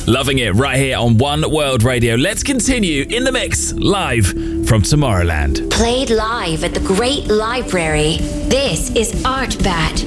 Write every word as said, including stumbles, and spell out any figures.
Loving it right here on One World Radio. Let's continue in the mix live from Tomorrowland. Played live at the Great Library. This is Artbat.